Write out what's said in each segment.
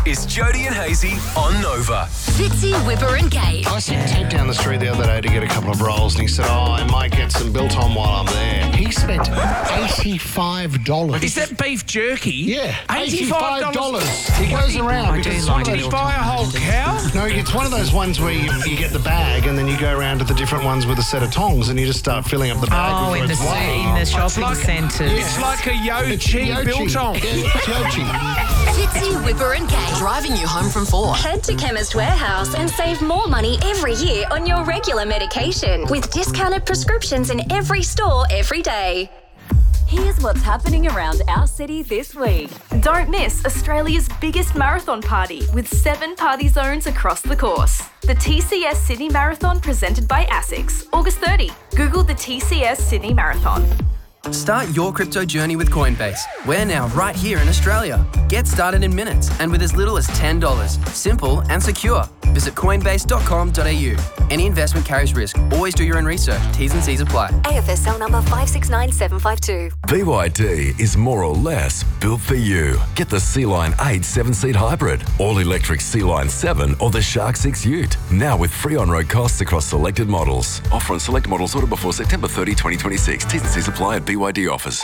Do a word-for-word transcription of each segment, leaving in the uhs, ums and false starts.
is Jody and Hazy on Nova. Fitzy, Whipper and Gate. I sent Ted down the street the other day to get a couple of rolls, and he said, oh, I might get some biltong while I'm there. He spent eighty-five dollars. Is that beef jerky? Yeah, eighty-five dollars. He goes around. I because do it's like one of Did those- he buy a whole cow? No, it's one of those ones where you, you get the bag and then you go around to the different ones with a set of tongs and you just start filling up the bag. Oh, before in the, it's in weighed. the shopping like- centres. It's like a Yochi Yochi. biltong. Yeah, it's Yochi. Fitzy, Whipper and Gate. Driving you home from four. Head to Chemist Warehouse and save more money every year on your regular medication with discounted prescriptions in every store every day. Here's what's happening around our city this week. Don't miss Australia's biggest marathon party with seven party zones across the course. The T C S Sydney Marathon presented by ASICS, August thirtieth. Google the T C S Sydney Marathon. Start your crypto journey with Coinbase. We're now right here in Australia. Get started in minutes and with as little as ten dollars. Simple and secure. Visit coinbase dot com dot a u. Any investment carries risk. Always do your own research. T's and C's apply. A F S L number five six nine seven five two. B Y D is more or less built for you. Get the Sea-Line eight seven-seat hybrid, all-electric Sea-Line seven or the Shark six Ute. Now with free on-road costs across selected models. Offer on select models ordered before September thirtieth, twenty twenty-six. T's and C's apply at B Y D offers.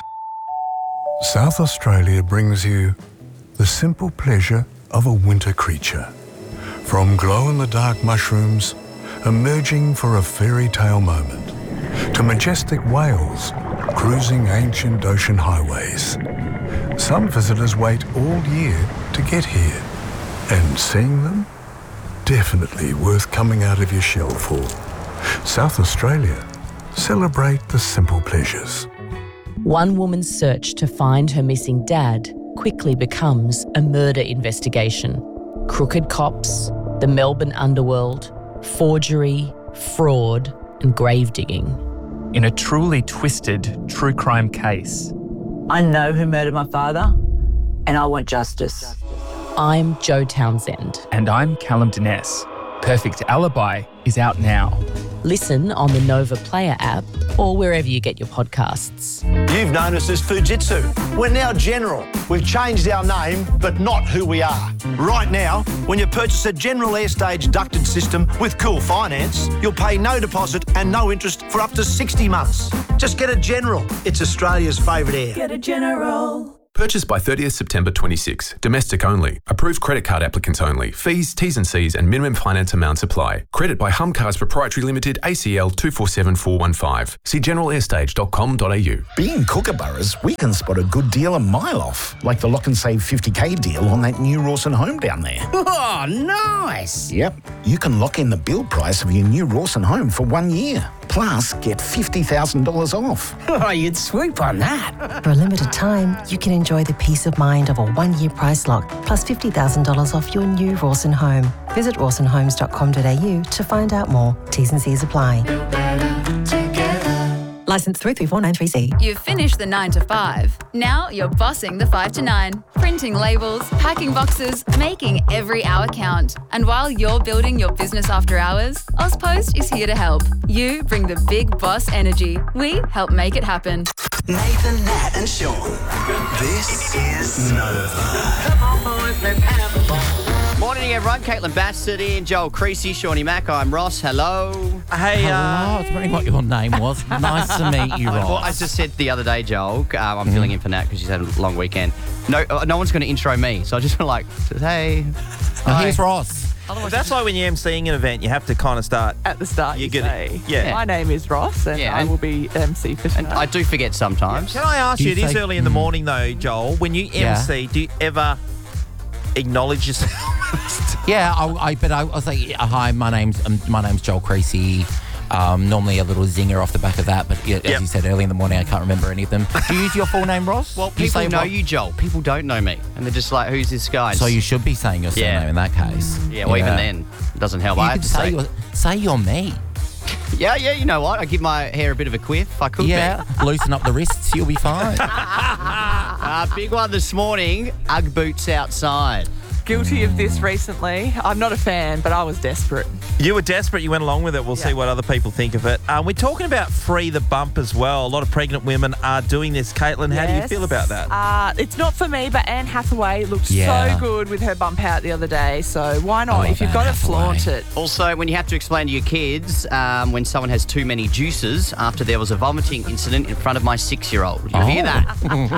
South Australia brings you the simple pleasure of a winter creature. From glow-in-the-dark mushrooms emerging for a fairy tale moment, to majestic whales cruising ancient ocean highways. Some visitors wait all year to get here, and seeing them, definitely worth coming out of your shell for. South Australia, celebrate the simple pleasures. One woman's search to find her missing dad quickly becomes a murder investigation. Crooked cops, the Melbourne underworld, forgery, fraud, and grave digging. In a truly twisted true crime case. I know who murdered my father, and I want justice. I'm Jo Townsend. And I'm Callum Dines. Perfect Alibi is out now. Listen on the Nova Player app or wherever you get your podcasts. You've known us as Fujitsu. We're now General. We've changed our name, but not who we are. Right now, when you purchase a General Airstage ducted system with Cool Finance, you'll pay no deposit and no interest for up to sixty months. Just get a General. It's Australia's favourite air. Get a General. Purchase by thirtieth September twenty-six. Domestic only. Approved credit card applicants only. Fees, T's and C's and minimum finance amounts apply. Credit by Hum Cars Proprietary Limited, A C L two four seven four one five. See general airstage dot com dot a u. Being Kookaburras, we can spot a good deal a mile off, like the lock and save fifty K deal on that new Rawson home down there. Oh, nice. Yep. You can lock in the build price of your new Rawson home for one year. Plus, get fifty thousand dollars off. Oh, you'd swoop on that. For a limited time, you can enjoy the peace of mind of a one-year price lock, plus fifty thousand dollars off your new Rawson home. Visit rawson homes dot com dot a u to find out more. T's and C's apply. Licence three three four nine three C. You've finished the nine to five. Now you're bossing the five to nine. Printing labels, packing boxes, making every hour count. And while you're building your business after hours, Ozpost is here to help. You bring the big boss energy. We help make it happen. Nathan, Nat, and Sean. This is Nova. Come on, boys, let's have a ball. Morning, everyone. Caitlin Bassett in, Joel Creasy, Shawnee Mack. I'm Ross. Hello. Hey, Hello, uh, I was wondering what your name was. Nice to meet you, Ross. Well, I just said the other day, Joel, um, I'm mm. filling in for Nat because she's had a long weekend. No uh, no one's going to intro me, so I just went like, hey. Oh, here's Ross. Otherwise, that's why when you're emceeing an event, you have to kind of start... At the start, you, you get say, it. Yeah. My name is Ross, and yeah, I and, will be M C for tonight. And I do forget sometimes. Yeah. Can I ask you, you it is say, early in the morning, though, Joel. When you yeah. M C, do you ever acknowledge yourself? yeah, I, I, but I was like, hi, my name's um, my name's Joel Creasy. Um, normally a little zinger off the back of that, but yeah, as yep. you said early in the morning, I can't remember any of them. Do you use your full name, Ross? Well, Do people you know what? you, Joel. People don't know me, and they're just like, "Who's this guy?" So you should be saying your surname yeah. in that case. Yeah, well, yeah. even then, it doesn't help. You I have could to say, say, you're, say you're me. Yeah, yeah, you know what? I give my hair a bit of a quiff. I could yeah, be. loosen up the wrists, you'll be fine. uh, big one this morning. Ugg boots outside. guilty of this recently. I'm not a fan, but I was desperate. You were desperate. You went along with it. We'll Yeah. see what other people think of it. Um, we're talking about Free the Bump as well. A lot of pregnant women are doing this. Caitlin, how do you Yes. feel about that? Uh, it's not for me, but Anne Hathaway looked Yeah. so good with her bump out the other day. So why not? If you've got it, flaunt it. Also, when you have to explain to your kids um, when someone has too many juices after there was a vomiting incident in front of my six-year-old. You Oh. hear that?